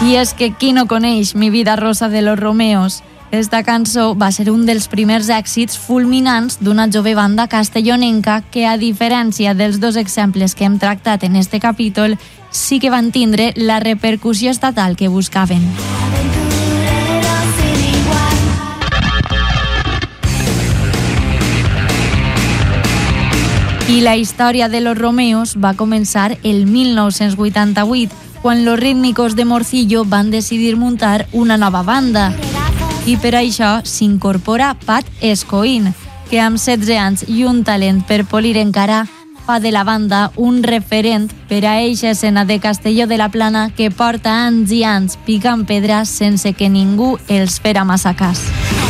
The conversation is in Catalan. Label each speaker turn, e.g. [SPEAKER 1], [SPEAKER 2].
[SPEAKER 1] I és que qui no coneix Mi vida rosa de los Romeos? Esta cançó va ser un dels primers èxits fulminants d'una jove banda castellonenca que, a diferència dels dos exemples que hem tractat en este capítol, sí que van tindre la repercussió estatal que buscaven. I la història de los Romeos va començar el 1988, quan los rítmicos de Morcillo van decidir muntar una nova banda. I per això s'incorpora Pat Escoín, que amb 16 anys i un talent per polir encara fa de la banda un referent per a eixa escena de Castelló de la Plana que porta anys i anys picant pedres sense que ningú els fera massa cas.